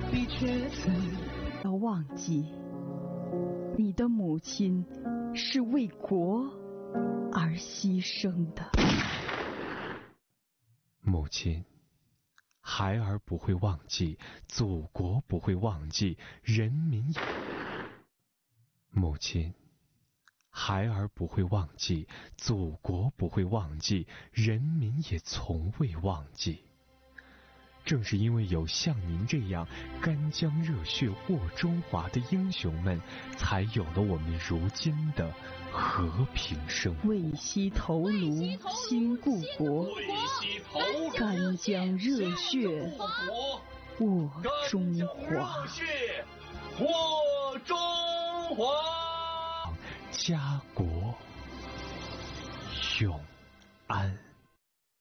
的却曾要忘记，你的母亲是为国而牺牲的。 母亲，孩儿不会忘记，祖国不会忘记，人民也。母亲，孩儿不会忘记，祖国不会忘记，人民也从未忘记。正是因为有像您这样干将热血握中华的英雄们，才有了我们如今的和平生活。 为惜头颅新故国，干将热血握中华。 握中华， 家国永安。